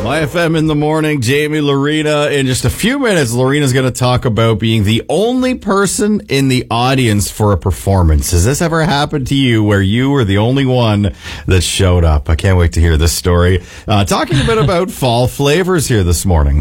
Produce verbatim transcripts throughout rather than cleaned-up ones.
Y F M in the morning, Jamie, Lorena. In just a few minutes, Lorena's going to talk about being the only person in the audience for a performance. Has this ever happened to you where you were the only one that showed up? I can't wait to hear this story. Uh, talking a bit about fall flavors here this morning.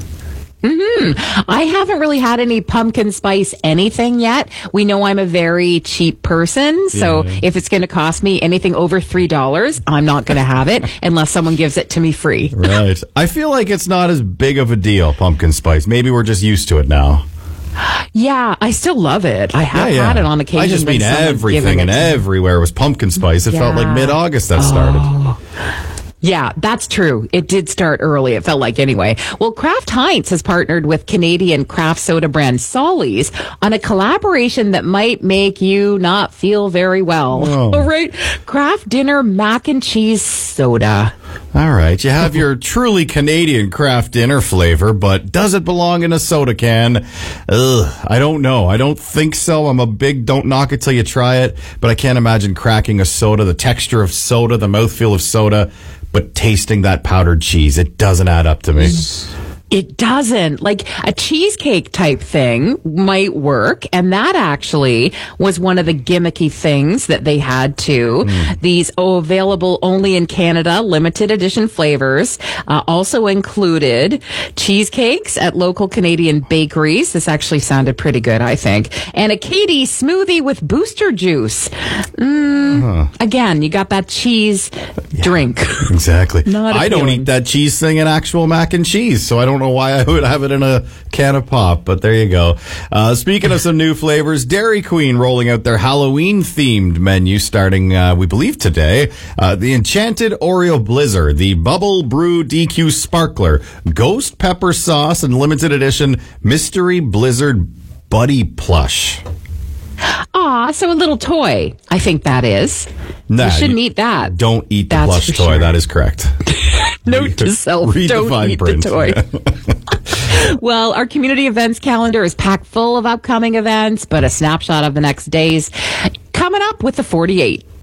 Mm-hmm. I haven't really had any pumpkin spice anything yet. We know I'm a very cheap person, so yeah. If it's going to cost me anything over three dollars, I'm not going to have it unless someone gives it to me free. Right. I feel like it's not as big of a deal, pumpkin spice. Maybe we're just used to it now. Yeah, I still love it. I have yeah, yeah. had it on occasion. I just mean everything and everywhere was pumpkin spice. It yeah. felt like mid-August that started. Oh. Yeah, that's true. It did start early, it felt like anyway. Well, Kraft Heinz has partnered with Canadian craft soda brand Solly's on a collaboration that might make you not feel very well. Oh. All right, Kraft Dinner Mac and Cheese Soda. All right, you have your truly Canadian Kraft Dinner flavor, but does it belong in a soda can? Ugh, I don't know. I don't think so. I'm a big don't knock it till you try it, but I can't imagine cracking a soda, the texture of soda, the mouthfeel of soda, but tasting that powdered cheese. It doesn't add up to me. It doesn't. Like a cheesecake type thing might work. And that actually was one of the gimmicky things that they had too. Mm. These oh, available only in Canada, limited edition flavors, uh, also included cheesecakes at local Canadian bakeries. This actually sounded pretty good, I think. And a Katie smoothie with booster juice. Mm, huh. Again, you got that cheese yeah, drink. Exactly. Not I don't eat that cheese thing in actual mac and cheese, so I don't know why I would have it in a can of pop, but there you go. Uh, speaking of some new flavors, Dairy Queen rolling out their Halloween-themed menu starting, uh, we believe, today. Uh, the Enchanted Oreo Blizzard, the Bubble Brew D Q Sparkler, Ghost Pepper Sauce, and limited edition Mystery Blizzard Buddy Plush. Aw, so a little toy. I think that is. Nah, you shouldn't you eat that. Don't eat the That's plush toy. Sure. That is correct. Note to self, Read don't the fine eat print. the toy. Well, our community events calendar is packed full of upcoming events, but a snapshot of the next days coming up with the forty-eight.